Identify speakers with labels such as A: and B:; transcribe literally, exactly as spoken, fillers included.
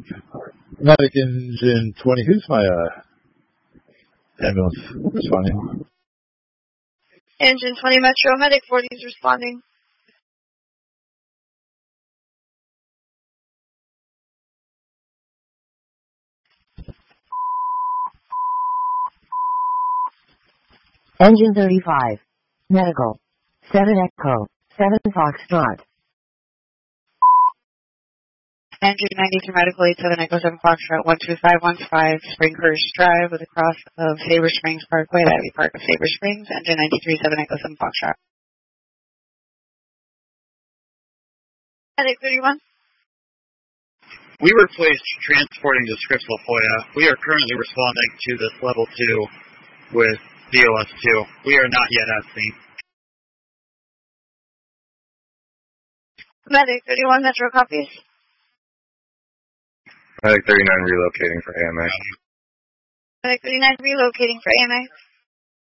A: Medic Engine twenty, who's my uh, ambulance responding?
B: Engine twenty Metro, Medic forty is responding.
C: Engine thirty-five. Medical. seven Echo. seven Foxtrot.
B: Engine ninety-three Medical eight seven Echo seven Foxtrot one two five one five Springhurst Drive with a cross of Sabre Springs Parkway at Ivy Park of Sabre Springs. Engine ninety-three seven Echo seven Foxtrot. Medic thirty-one.
D: We were placed transporting to Scripps-La Jolla. We are currently responding to this level two with D O S two. We are not yet at scene.
B: Medic thirty-one Metro copies.
E: Medic thirty-nine relocating for A M A.
B: Medic thirty-nine relocating for A M A.